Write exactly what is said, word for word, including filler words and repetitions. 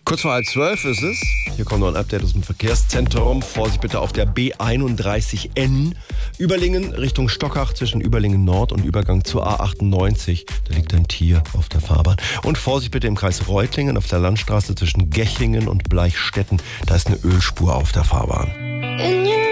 Kurz vor halb zwölf ist es. Hier kommt noch ein Update aus dem Verkehrszentrum. Vorsicht bitte auf der B einunddreißig N. Überlingen Richtung Stockach zwischen Überlingen Nord und Übergang zur A achtundneunzig. Da liegt ein Tier auf der Fahrbahn. Und Vorsicht bitte im Kreis Reutlingen auf der Landstraße zwischen Gechlingen und Bleichstätten. Da ist eine Ölspur auf der Fahrbahn.